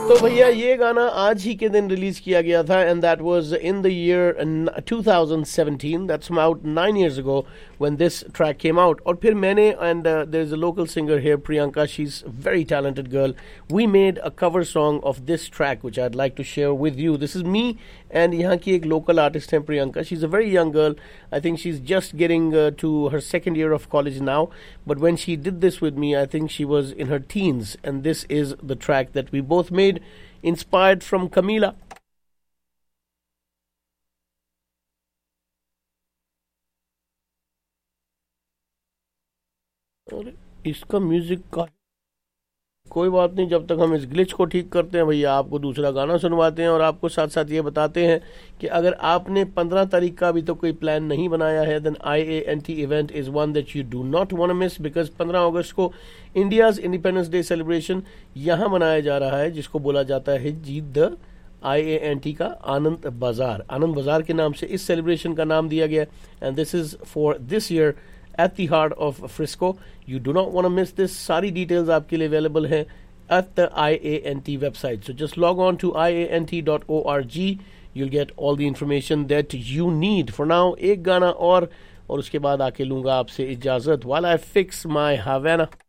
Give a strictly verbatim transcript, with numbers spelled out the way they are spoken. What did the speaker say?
तो भैया ये गाना आज ही के दिन रिलीज किया गया था and that was in the year twenty seventeen. That's about nine years ago when this track came out. और फिर मैंने and uh, there's a local singer here, Priyanka. She's a very talented girl. We made a cover song of this track which I'd like to share with you. This is me and यहाँ की एक local artist है Priyanka. She's a very young girl. I think she's just getting uh, to her second year of college now. But when she did this with me, I think she was in her teens, and this is the track that we both made, inspired from Camila. अरे इसका music का कोई बात नहीं, जब तक हम इस ग्लिच को ठीक करते हैं भैया आपको दूसरा गाना सुनवाते हैं और आपको साथ साथ ये बताते हैं कि अगर आपने पंद्रह तारीख का अभी तो कोई प्लान नहीं बनाया है then I A N T event is one that you do not want miss, because पंद्रह अगस्त को इंडियाज़ इंडिपेंडेंस डे सेलिब्रेशन यहाँ मनाया जा रहा है जिसको बोला जाता है जी the I A N T का आनंद बाजार. आनंद बाजार के नाम से इस सेलिब्रेशन का नाम दिया गया and this is for this year at the heart of Frisco. You do not want to miss this. सारी details आपके लिए available हैं at the I A N T website. So just log on to I A N T dot org. You'll get all the information that you need. For now, एक गाना और और उसके बाद आके लूँगा आपसे इजाज़त while I fix my Havana.